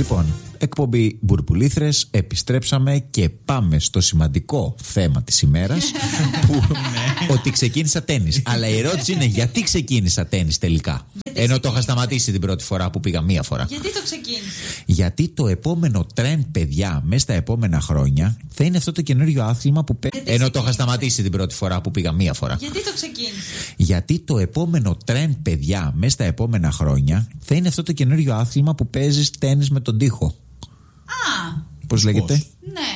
Λοιπόν, εκπομπή Μπουρμπουλήθρες, επιστρέψαμε και πάμε στο σημαντικό θέμα της ημέρας που ότι ξεκίνησα τένις. Αλλά η ερώτηση είναι γιατί ξεκίνησα τένις τελικά. Ενώ το είχα σταματήσει την πρώτη φορά που πήγα μία φορά. Γιατί το ξεκίνησε? Γιατί το επόμενο τρέντ, παιδιά, μέσα στα επόμενα χρόνια θα είναι αυτό το καινούριο άθλημα που παίζει. Ενώ το είχα σταματήσει την πρώτη φορά που πήγα μία φορά. Γιατί το ξεκίνησε? Γιατί το επόμενο τρέντ, παιδιά, μέσα στα επόμενα χρόνια θα είναι αυτό το καινούριο άθλημα που παίζει τένις με τον τοίχο. Α! Πώς λέγεται? Ναι.